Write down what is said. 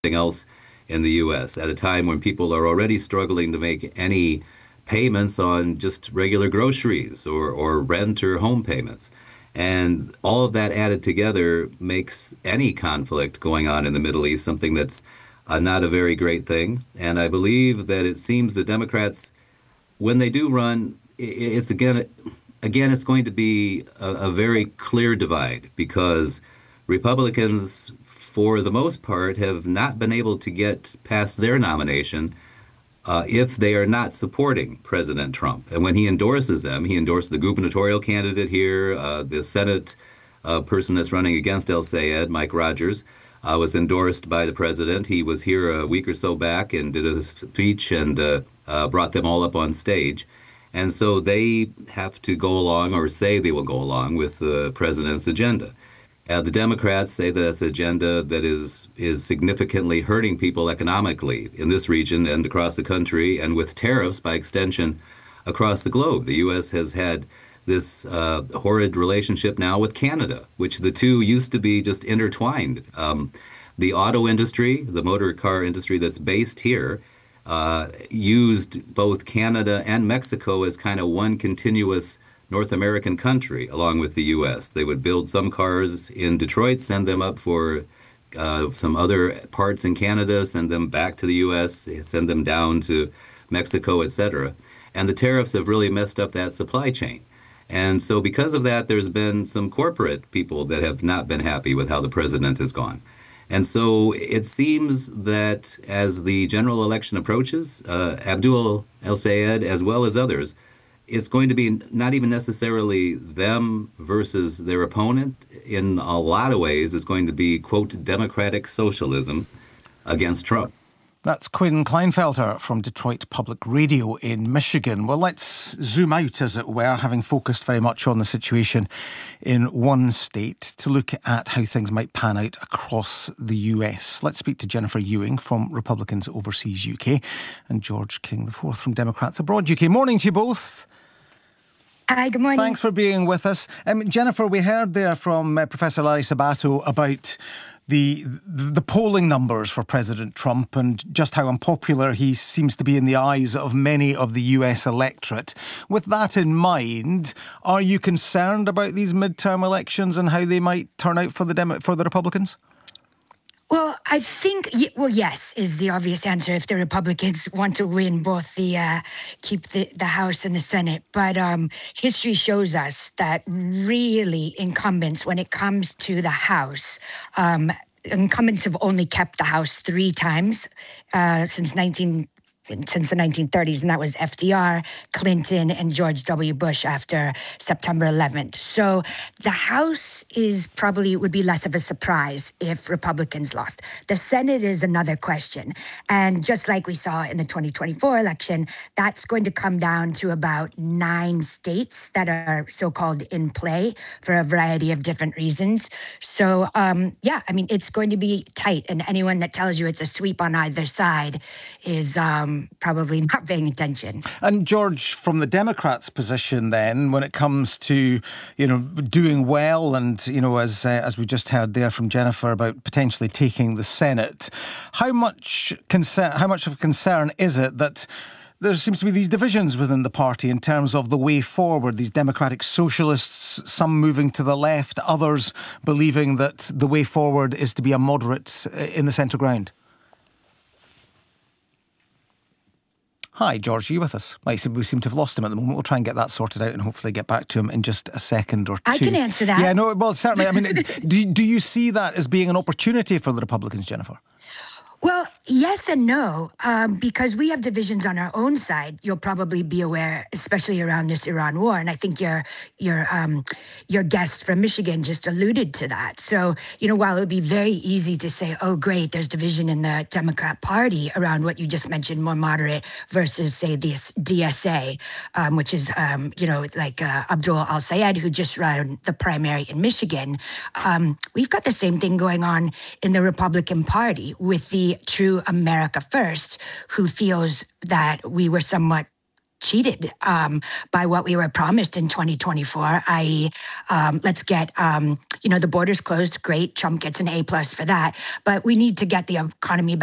else in the U.S. at a time when people are already struggling to make any payments on just regular groceries or rent or home payments. And all of that added together makes any conflict going on in the Middle East something that's not a very great thing. And I believe that it seems the Democrats, when they do run, it's again, it's going to be a very clear divide because Republicans, for the most part, have not been able to get past their nomination if they are not supporting President Trump. And when he endorses them, he endorsed the gubernatorial candidate here, the Senate person that's running against El Sayed, Mike Rogers, was endorsed by the president. He was here a week or so back and did a speech and brought them all up on stage. And so they have to go along or say they will go along with the president's agenda. The Democrats say that it's an agenda that is significantly hurting people economically in this region and across the country, and with tariffs by extension across the globe. The U.S. has had this horrid relationship now with Canada, which the two used to be just intertwined. The auto industry, the motor car industry that's based here, used both Canada and Mexico as kind of one continuous North American country, along with the U.S. They would build some cars in Detroit, send them up for some other parts in Canada, send them back to the U.S., send them down to Mexico, etc. And the tariffs have really messed up that supply chain. And so because of that, there's been some corporate people that have not been happy with how the president has gone. And so it seems that as the general election approaches, Abdul El Sayed, as well as others, it's going to be not even necessarily them versus their opponent. In a lot of ways, it's going to be, quote, democratic socialism against Trump. That's Quinn Kleinfelter from Detroit Public Radio in Michigan. Well, let's zoom out, as it were, having focused very much on the situation in one state, to look at how things might pan out across the US. Let's speak to Jennifer Ewing from Republicans Overseas UK and George King IV from Democrats Abroad UK. Morning to you both. Hi, good morning. Thanks for being with us. Jennifer, we heard there from Professor Larry Sabato about the polling numbers for President Trump and just how unpopular he seems to be in the eyes of many of the US electorate. With that in mind, are you concerned about these midterm elections and how they might turn out for the Republicans? Well, I think, yes, is the obvious answer if the Republicans want to win both keep the House and the Senate. But history shows us that really incumbents, when it comes to the House, incumbents have only kept the House 3 times since the 1930s, and that was FDR, Clinton, and George W. Bush after September 11th. So the House would be less of a surprise if Republicans lost. The Senate is another question. And just like we saw in the 2024 election, that's going to come down to about 9 states that are so-called in play for a variety of different reasons. So, it's going to be tight. And anyone that tells you it's a sweep on either side is probably not paying attention. And George, from the Democrats' position then, when it comes to, doing well and, as we just heard there from Jennifer about potentially taking the Senate, how much of a concern is it that there seems to be these divisions within the party in terms of the way forward, these democratic socialists, some moving to the left, others believing that the way forward is to be a moderate in the centre ground? Hi, George, are you with us? We seem to have lost him at the moment. We'll try and get that sorted out and hopefully get back to him in just a second or two. I can answer that. Yeah, no, well, certainly. I mean, do you see that as being an opportunity for the Republicans, Jennifer? Well, yes and no, because we have divisions on our own side. You'll probably be aware, especially around this Iran war, and I think your guest from Michigan just alluded to that. So, while it would be very easy to say, "Oh, great, there's division in the Democrat Party around what you just mentioned, more moderate versus, say, this DSA, which is, like Abdul Al Sayed, who just ran the primary in Michigan." We've got the same thing going on in the Republican Party with the true America First, who feels that we were somewhat cheated by what we were promised in 2024, i.e., let's get the borders closed. Great, Trump gets an A+ for that, but we need to get the economy